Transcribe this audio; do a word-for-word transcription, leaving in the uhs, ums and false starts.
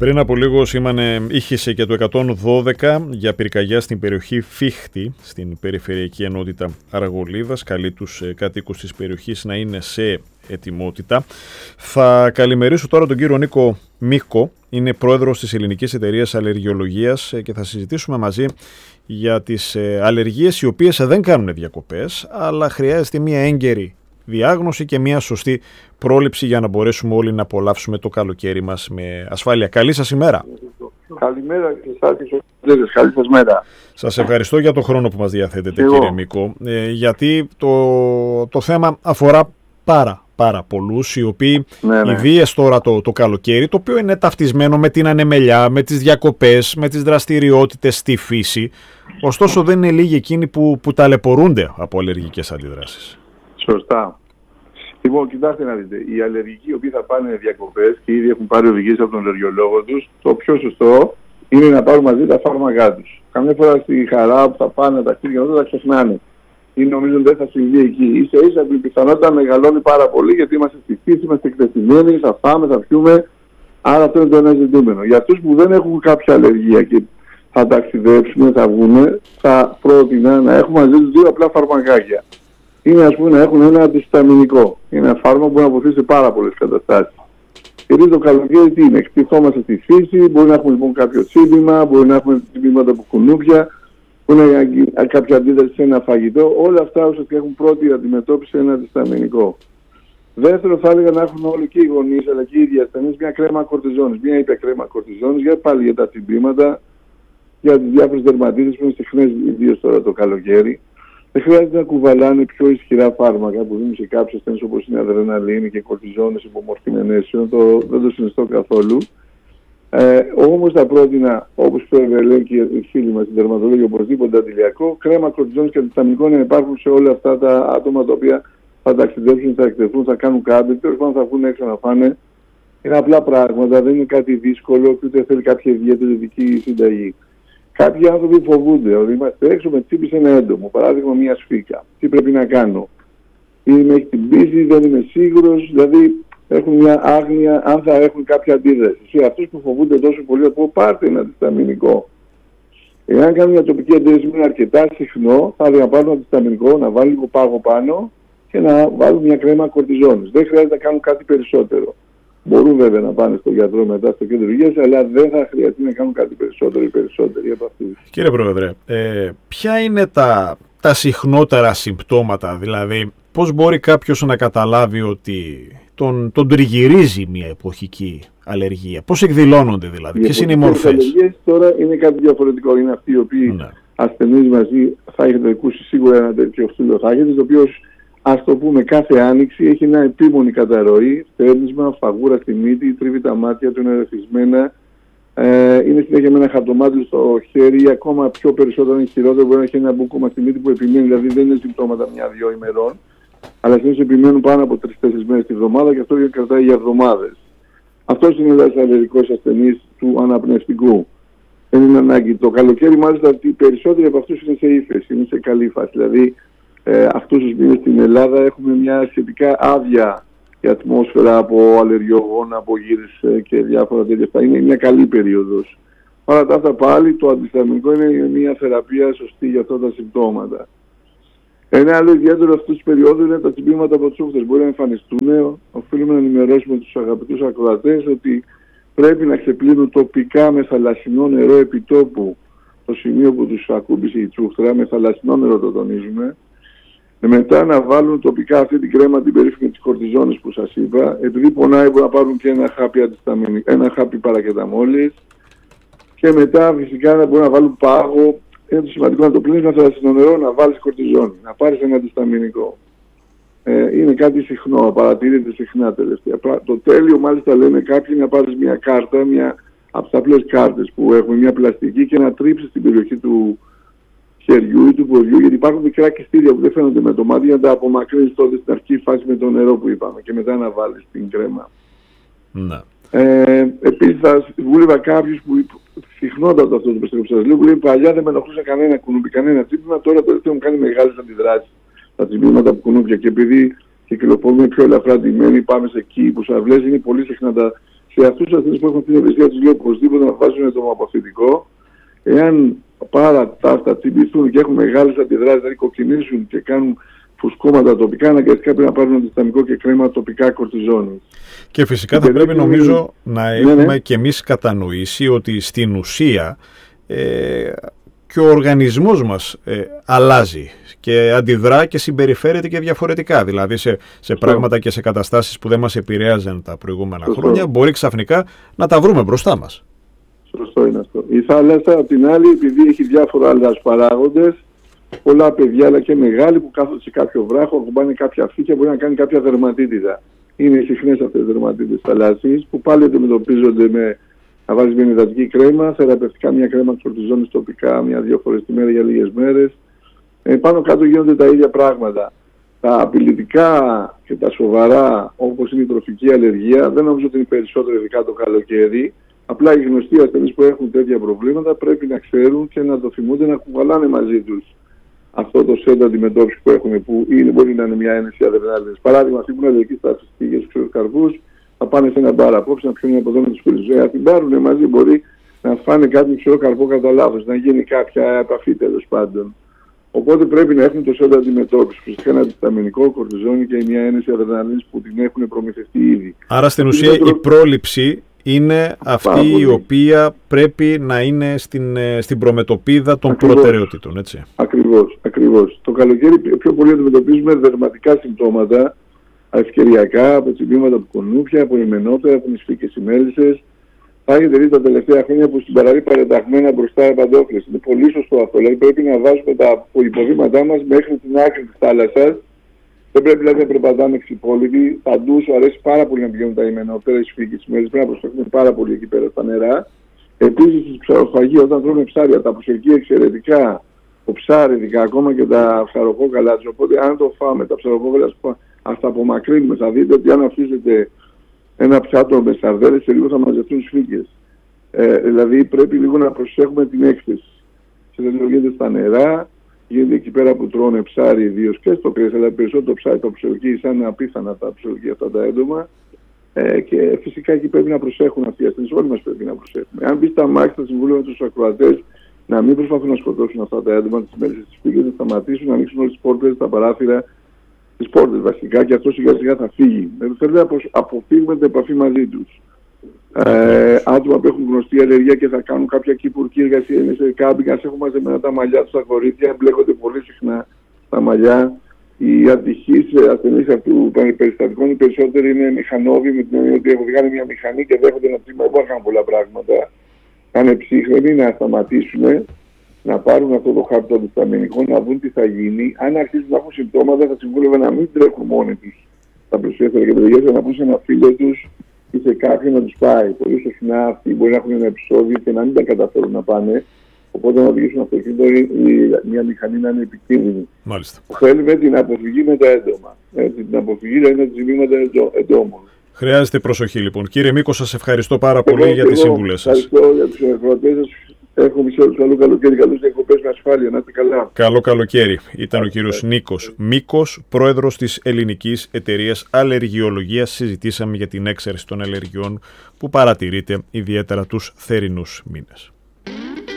Πριν από λίγο σήμανε ήχησε και το εκατόν δώδεκα για πυρκαγιά στην περιοχή Φίχτη, στην περιφερειακή ενότητα Αργολίδας. Καλεί τους κατοίκους της περιοχής να είναι σε ετοιμότητα. Θα καλημερίσω τώρα τον κύριο Νίκο Μίχκο, είναι πρόεδρος της Ελληνικής Εταιρείας Αλλεργιολογίας και θα συζητήσουμε μαζί για τις αλλεργίες οι οποίες δεν κάνουν διακοπές, αλλά χρειάζεται μια έγκαιρη διάγνωση και μια σωστή πρόληψη για να μπορέσουμε όλοι να απολαύσουμε το καλοκαίρι μας με ασφάλεια. Καλή σας ημέρα. Καλημέρα και εσάς και στους καλή σας μέρα. Σας ευχαριστώ για το χρόνο που μας διαθέτετε, Εγώ. κύριε Μίχκο, ε, γιατί το, το θέμα αφορά πάρα πάρα πολλούς, οι οποίοι ναι, ναι. ιδίως τώρα το, το καλοκαίρι, το οποίο είναι ταυτισμένο με την ανεμελιά, με τις διακοπές, με τις δραστηριότητες στη φύση, ωστόσο δεν είναι λίγοι εκείνοι που, που ταλαιπωρούνται από αλλεργικές αντιδράσεις. Σωστά. Λοιπόν, κοιτάξτε να δείτε, οι αλλεργικοί οι οποίοι θα πάνε διακοπές και ήδη έχουν πάρει οδηγίες από τον αλλεργιολόγο τους, το πιο σωστό είναι να πάρουν μαζί τα φάρμακά τους. Καμιά φορά στη χαρά που θα πάνε τα ταξίδια και τα ξεχνάνε. Ή νομίζω ότι δεν θα συμβεί εκεί. Ίσα ίσα η πιθανότητα μεγαλώνει πάρα πολύ, γιατί είμαστε στη φύση, είμαστε εκτεθειμένοι, θα φάμε, θα πιούμε. Άρα αυτό είναι το ένα ζητούμενο. Για αυτούς που δεν έχουν κάποια αλλεργία και θα ταξιδέψουν, θα βγουν, θα πρότεινα να έχουμε μαζί τους δύο απλά φαρμακάκια. Είναι, ας πούμε, να έχουν ένα αντισταμινικό. Είναι ένα φάρμακο που μπορεί να βοηθήσει σε πάρα πολλές καταστάσεις. Γιατί το καλοκαίρι τι είναι, εκτιθόμαστε στη φύση, μπορεί να έχουμε λοιπόν κάποιο τσίπημα, μπορεί να έχουμε τσίπηματα από κουνούπια, μπορεί να έχει κάποια αντίδραση σε ένα φαγητό. Όλα αυτά ουσιαστικά έχουν πρώτη αντιμετώπιση σε ένα αντισταμινικό. Δεύτερο, θα έλεγα να έχουν όλοι και οι γονείς αλλά και οι ίδιοι ασθενείς μια κρέμα κορτιζόνης, μια υπερκρέμα κορτιζόνης, για πάλι για τα τσιμπήματα, για τις διάφορες δερματίτες που είναι συχνές ιδίως τώρα το καλοκαίρι. Δεν χρειάζεται να κουβαλάνε πιο ισχυρά φάρμακα που δίνουν σε κάποιους ασθενείς όπως είναι αδρεναλίνη και κορτιζόνες υπό μορφή ενέσεων. Το, δεν το συνιστώ καθόλου. Ε, όμως θα πρότεινα, όπως το λέει και οι φίλοι μας, οι δερματολόγοι, οπωσδήποτε αντιλιακό, κρέμα κορτιζόνης και αντισταμινικό να υπάρχουν σε όλα αυτά τα άτομα τα οποία θα ταξιδέψουν, θα εκτεθούν, θα κάνουν κάτι, τέλος πάντων θα βγουν έξω να φάνε. Είναι απλά πράγματα, δεν είναι κάτι δύσκολο και ούτε θέλει κάποια ιδιαίτερη ειδική συνταγή. Κάποιοι άνθρωποι φοβούνται ότι είμαστε έξω με τσίπη ένα έντομο, παράδειγμα μια σφίκα. Τι πρέπει να κάνω? Ή με έχει την πίση, δεν είμαι σίγουρος, δηλαδή έχουν μια άγνοια αν θα έχουν κάποια αντίδραση. Σε αυτούς που φοβούνται τόσο πολύ, από πάρτε ένα αντισταμινικό. Εάν κάνουν μια τοπική αντίδραση που είναι αρκετά συχνό, θα έλεγα να πάρουν αντισταμινικό, να βάλουν λίγο πάγο πάνω και να βάλουν μια κρέμα κορτιζόνης. Δεν χρειάζεται να κάνουν κάτι περισσότερο. Μπορούν βέβαια να πάνε στον γιατρό μετά στο κέντρο υγείας, αλλά δεν θα χρειαστεί να κάνουν κάτι περισσότερο ή περισσότεροι από αυτούς. Κύριε Πρόεδρε, ε, ποια είναι τα, τα συχνότερα συμπτώματα, δηλαδή πώς μπορεί κάποιος να καταλάβει ότι τον, τον τριγυρίζει μια εποχική αλλεργία, πώς εκδηλώνονται δηλαδή, ποιες είναι οι μορφές? Οι αλλεργίες τώρα είναι κάτι διαφορετικό, είναι αυτοί οι οποίοι ναι. ασθενείς μαζί θα έχετε ακούσει σίγουρα ένα τέτοιο φύλλο θα έχετε, το οποίο ας το πούμε κάθε άνοιξη έχει μια επίμονη καταρροή, φέρνισμα, φαγούρα στη μύτη, τρίβει τα μάτια του, είναι ερεθισμένα, ε, είναι συνέχεια με ένα χαρτομάτι στο χέρι, ακόμα πιο περισσότερο είναι χειρότερο, μπορεί να έχει ένα μπούκωμα στη μύτη που επιμένει, δηλαδή δεν είναι συμπτώματα μια-δυο ημερών, αλλά συνήθως επιμένουν πάνω από τρεις-τέσσερις μέρες τη βδομάδα και αυτό κρατάει για εβδομάδες. Αυτός είναι ένας αλλεργικός ασθενής του αναπνευστικού. Δεν είναι ανάγκη. Το καλοκαίρι μάλιστα οι περισσότεροι από αυτούς είναι σε ύφεση, είναι σε καλή φάση. Δηλαδή, Ε, αυτούς τους μήνες στην Ελλάδα έχουμε μια σχετικά άδεια η ατμόσφαιρα από αλλεργιογόνα, από γύρες και διάφορα τέτοια. Αυτά είναι μια καλή περίοδος. Παρά τα αυτά πάλι το αντισταμινικό είναι μια θεραπεία σωστή για αυτά τα συμπτώματα. Ένα άλλο ιδιαίτερο αυτούς τους περιόδους είναι τα τσιμπήματα από τσούχτες. Μπορεί να εμφανιστούν. Οφείλουμε να ενημερώσουμε τους αγαπητούς ακροατές ότι πρέπει να ξεπλύνουν τοπικά με θαλασσινό νερό επιτόπου το σημείο που τους ακούμπησε η τσούχτρα, με θαλασσινό νερό το τονίζουμε. Μετά να βάλουν τοπικά αυτή την κρέμα την περίφημη της κορτιζόνης που σας είπα. Επειδή πονάει μπορεί να πάρουν και ένα χάπι, ένα χάπι παρακεταμόλης. Και μετά φυσικά να μπορούν να βάλουν πάγο. Είναι το σημαντικό να το πλύνεις με θαλασσινό νερό, να βάλεις κορτιζόνη, να πάρεις ένα αντισταμινικό. Ε, είναι κάτι συχνό, παρατηρείται συχνά τελευταία. Το τέλειο μάλιστα λένε κάποιοι να πάρεις μια κάρτα, μια από τις απλές κάρτες που έχουν μια πλαστική και να τρίψεις την περιοχή του χεριού ή του ποδιού, γιατί υπάρχουν μικρά κιστήρια που δεν φαίνονται με το μάτι για να τα απομακρύνεις τότε στην αρχή φάση με το νερό που είπαμε και μετά να βάλεις την κρέμα. Ναι. Ε, επίσης θα βούλευα κάποιους που συχνότατα αυτό το πιστεύω που σας λέω, που λέει παλιά δεν με ενοχλούσε κανένα κουνούπι, κανένα τσίπημα, τώρα τελευταία μου κάνει μεγάλες αντιδράσεις τα τσιμπήματα από κουνούπια και επειδή κυκλοφορούμε πιο ελαφρά ντυμένοι, πάμε σε κήπους, αυλές, είναι πολύ συχνά τα σε αυτούς τους ασθενείς που έχουν την ευαισθησία τους, λέω οπωσδήποτε να βάζουν εντομοαπαθητικό. Εάν πάρα τα αυτά τσιμπηθούν και έχουν μεγάλες αντιδράσεις, δηλαδή κοκκινήσουν και κάνουν φουσκώματα τοπικά, αναγκαστικά πρέπει να πάρουν αντισταμικό και κρέμα τοπικά κορτιζόνης. Και φυσικά και θα πρέπει νομίζω είναι... να έχουμε ναι, ναι. και εμείς κατανοήσει ότι στην ουσία ε, και ο οργανισμός μας ε, αλλάζει και αντιδρά και συμπεριφέρεται και διαφορετικά. Δηλαδή σε, σε πράγματα και σε καταστάσεις που δεν μας επηρέαζαν τα προηγούμενα Σωστό. χρόνια μπορεί ξαφνικά να τα βρούμε μπροστά μας. Σωστό είναι αυτό. Η θάλασσα απ' την άλλη, επειδή έχει διάφορα άλλα παράγοντες, πολλά παιδιά αλλά και μεγάλοι που κάθονται σε κάποιο βράχο, ακουμπάνε κάποια φύκια, μπορεί να κάνει κάποια δερματίτιδα. Είναι συχνές αυτές οι δερματίτιδες θαλάσσιες που πάλι αντιμετωπίζονται με να βάζεις μια υδατική κρέμα, θεραπευτικά μια κρέμα κορτιζόνης τοπικά μια-δύο φορές τη μέρα για λίγες μέρες. Ε, πάνω κάτω γίνονται τα ίδια πράγματα. Τα απειλητικά και τα σοβαρά, όπως είναι η τροφική αλλεργία, δεν νομίζω ότι είναι περισσότερο ειδικά το καλοκαίρι. Απλά οι γνωστοί ασθενείς που έχουν τέτοια προβλήματα πρέπει να ξέρουν και να το θυμούνται να κουβαλάνε μαζί τους αυτό το σέντ αντιμετώπιση που έχουν, που είναι, μπορεί να είναι μια ένεση αδρενάλινης. Παράδειγμα, αυτοί που είναι αλλεργικοί στα φυστήγες και στους καρπούς, θα πάνε σε ένα μπαρ απόψε να πιούν από εδώ με τους φίλους. Αν την πάρουν μαζί, μπορεί να φάνε κάποιο ψηλό καρπό κατά λάθος, να γίνει κάποια επαφή τέλος πάντων. Οπότε πρέπει να έχουν το σέντ αντιμετώπιση. Φυσικά ένα αντισταμινικό, κορτιζόνη και μια ένεση αδρεναλίνης που την έχουν προμηθευτεί ήδη. Άρα στην ουσία η πρόληψη είναι αυτή η οποία πρέπει να είναι στην, στην προμετωπίδα των ακριβώς, προτεραιοτήτων, έτσι. Ακριβώς, ακριβώς. Το καλοκαίρι πιο πολύ αντιμετωπίζουμε δερματικά συμπτώματα, ευκαιριακά, από τσιμπήματα από κουνούπια, από ημενόπτερα, από νησφίκες ημέλισσες. Θα έχετε δει τα τελευταία χρόνια που στην Παραλία παρενταγμένα μπροστά οι παντόφλες. Είναι πολύ σωστό αυτό. Δηλαδή πρέπει να βάζουμε τα υποδήματά μας μέχρι την άκρη της θάλασσας. Δεν πρέπει δηλαδή να περπατάμε ξυπόλοιποι. Παντού σου αρέσει πάρα πολύ να πηγαίνουν τα ημενόπτερα, οι σφίγγες ημέλισσες. Πρέπει να προσέχουμε πάρα πολύ εκεί πέρα στα νερά. Επίσης στις ψαροφαγίες, όταν τρώμε ψάρια, τα προσελκύει εξαιρετικά. Το ψάρι, ειδικά ακόμα και τα ψαροκόκαλα. Οπότε αν το φάμε, τα ψαροκόκαλα, ας τα απομακρύνουμε. Θα δείτε ότι αν αφήσετε ένα πιάτο με σαρδέλες, σε λίγο θα μαζευτούν σφίγγες. Ε, δηλαδή πρέπει λίγο να προσέχουμε την έκθεση. Σε δεν γίνεται στα νερά, γίνεται εκεί πέρα που τρώνε ψάρι ιδίως και στο κρέας, αλλά περισσότερο ψάρι το προσελκύει, σαν απίθανα τα προσελκύει αυτά τα έντομα. Ε, και φυσικά εκεί πρέπει να προσέχουν αυτοί οι ασθενείς, όλοι μας πρέπει να προσέχουμε. Αν μπει στα μάξι, θα συμβούλευα τους ακροατές να μην προσπαθούν να σκοτώσουν αυτά τα έντομα, τις ημέρες της φύγης, να σταματήσουν, να ανοίξουν όλες τις πόρτες, τα παράθυρα, τις πόρτες βασικά, και αυτό σιγά σιγά θα φύγει. Δηλαδή θέλει να αποφύγουμε την επαφή μαζί τους. Ε, άτομα που έχουν γνωστή αλλεργία και θα κάνουν κάποια κυπουρική εργασία, είναι σε κάμπινγκ, ας έχουν μαζεμένα τα μαλλιά τους, τα κορίτσια, εμπλέκονται πολύ συχνά στα μαλλιά. Οι ατυχείς ασθενείς αυτού των περιστατικών, οι περισσότεροι είναι μηχανόβοι, με την έννοια ότι έχουν βγάλει μια μηχανή και δέχονται ένα ψήμα, δεν κάνουν πολλά πράγματα. Είναι ψύχρεμοι να σταματήσουν, να πάρουν αυτό το χάρτη αντισταμινικό, να δουν τι θα γίνει. Αν αρχίσουν να έχουν συμπτώματα, θα συμβούλευα να μην τρέχουν μόνοι τους στα πλουσιότερα και παιδιά, να πούν σε ένα φίλο τους ή σε κάποιον να τους πάει. Πολύ συχνά αυτοί μπορεί να έχουν ένα επεισόδιο και να μην τα καταφέρουν να πάνε. Οπότε να οδηγήσουν αυτοκίνητο ή μια μηχανή να είναι επικίνδυνη. Μάλιστα. Θέλουμε την αποφυγή με τα έντομα. Έτσι, την αποφυγή δηλαδή με τα ζημίματα εντόμων. Χρειάζεται προσοχή λοιπόν. Κύριε Μίκο, σας ευχαριστώ πάρα πολύ εγώ, για τις σύμβουλες σας. Ευχαριστώ για τους ακροατές σας. Εύχομαι σε όλους καλό καλοκαίρι, καλούς διακοπές με ασφάλεια. Να είστε καλά. Καλό καλοκαίρι. Ήταν ο κύριος Νίκος Μίκος, πρόεδρος της Ελληνικής Εταιρείας Αλλεργιολογίας. Συζητήσαμε για την έξαρση των αλλεργιών που παρατηρείται ιδιαίτερα τους θερινούς μήνες.